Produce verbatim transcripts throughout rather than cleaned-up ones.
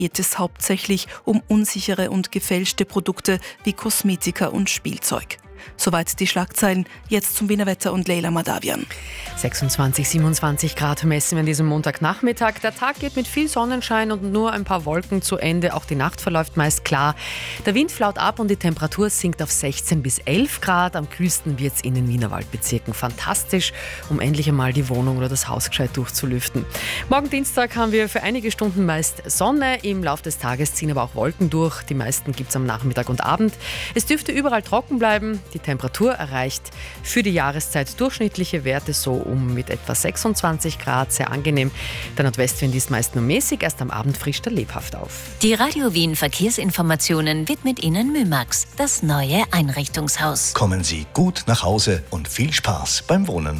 geht es hauptsächlich um unsichere und gefälschte Produkte wie Kosmetika und Spielzeug. Soweit die Schlagzeilen. Jetzt zum Wiener Wetter und Leila Madavian. sechsundzwanzig, siebenundzwanzig Grad messen wir an diesem Montagnachmittag. Der Tag geht mit viel Sonnenschein und nur ein paar Wolken zu Ende. Auch die Nacht verläuft meist klar. Der Wind flaut ab und die Temperatur sinkt auf sechzehn bis elf Grad. Am kühlsten wird es in den Wienerwaldbezirken. Fantastisch, um endlich einmal die Wohnung oder das Haus gescheit durchzulüften. Morgen Dienstag haben wir für einige Stunden meist Sonne. Im Laufe des Tages ziehen aber auch Wolken durch. Die meisten gibt es am Nachmittag und Abend. Es dürfte überall trocken bleiben. Die Temperatur erreicht für die Jahreszeit durchschnittliche Werte so um mit etwa sechsundzwanzig Grad, sehr angenehm. Der Nordwestwind ist meist nur mäßig, erst am Abend frischt er lebhaft auf. Die Radio Wien Verkehrsinformationen widmet Ihnen Mümax, das neue Einrichtungshaus. Kommen Sie gut nach Hause und viel Spaß beim Wohnen.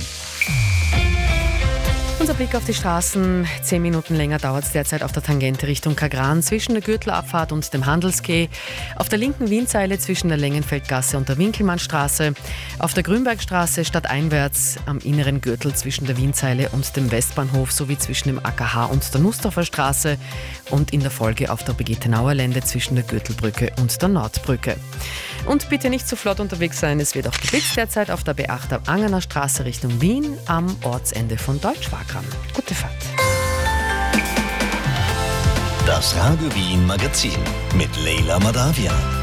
Unser Blick auf die Straßen. Zehn Minuten länger dauert es derzeit auf der Tangente Richtung Kagran zwischen der Gürtelabfahrt und dem Handelskeh. Auf der linken Wienseile zwischen der Längenfeldgasse und der Winkelmannstraße. Auf der Grünbergstraße stadteinwärts am inneren Gürtel zwischen der Wienseile und dem Westbahnhof sowie zwischen dem A K H und der Nussdorfer Straße. Und in der Folge auf der Begetenauer Lände zwischen der Gürtelbrücke und der Nordbrücke. Und bitte nicht zu flott unterwegs sein. Es wird auch geblitzt derzeit auf der B acht am Angener Straße Richtung Wien am Ortsende von Deutsch-Wagram. Gute Fahrt. Das Radio Wien Magazin mit Leila Madavian.